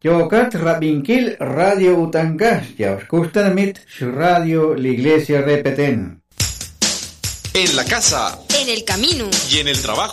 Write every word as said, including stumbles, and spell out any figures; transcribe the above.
Yokat Rabinquil Radio Utancastia, Oscustanamit, su radio, la iglesia repeten. En la casa, en el camino y en el trabajo.